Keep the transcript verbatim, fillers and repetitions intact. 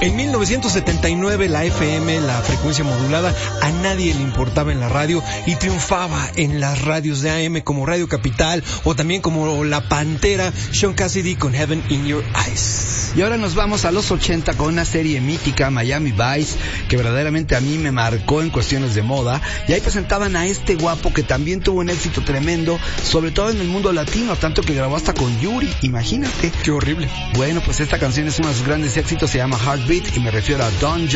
En mil novecientos setenta y nueve la F M, la frecuencia modulada, a nadie le importaba en la radio y triunfaba en las radios de A M como Radio Capital o también como La Pantera, Sean Cassidy con Heaven in Your Eyes. Y ahora nos vamos a los ochenta con una serie mítica, Miami Vice, que verdaderamente a mí me marcó en cuestiones de moda. Y ahí presentaban a este guapo que también tuvo un éxito tremendo, sobre todo en el mundo latino, tanto que grabó hasta con Yuri, imagínate. Qué horrible. Bueno, pues esta canción es uno de sus grandes éxitos, se llama Heartbeat y me refiero a Don